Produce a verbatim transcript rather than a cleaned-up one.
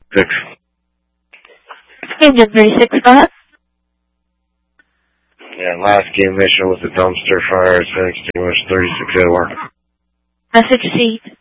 Six. Engine three six five. Yeah, last key mission was a dumpster fire. It's been extinguished. thirty-six over. Message received.